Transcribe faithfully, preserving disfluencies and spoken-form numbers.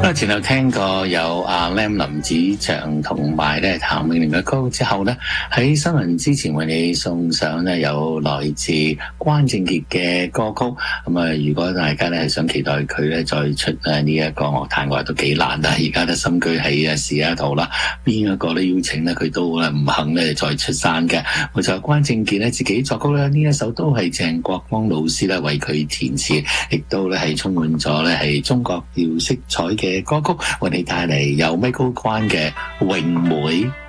咁啊，前後聽過有阿 Lam 林子祥同埋咧譚詠麟嘅歌之後咧，喺新聞之前為你送上咧有來自關正傑嘅歌曲。咁啊，如果大家咧係想期待佢咧再出誒呢一個樂壇嘅話，都幾難啦。而家咧深居喺啊西雅圖啦，邊一個咧邀請咧佢都咧唔肯咧再出山嘅。冇錯，關正傑咧自己作曲咧，呢一首都係鄭國江老師咧為佢填詞，亦都咧係充滿咗咧係中國調色彩嘅歌曲，為你帶嚟由 Michael 關嘅詠梅。